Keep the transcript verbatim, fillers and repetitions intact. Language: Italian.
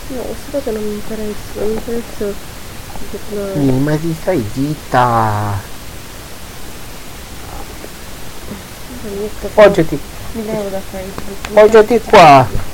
No, questa cosa non mi interessa, non mi interessa. No. Mi, ma ti stai zitta. Mi metto Poggiati. mi levo da Facebook. Poggiati qua.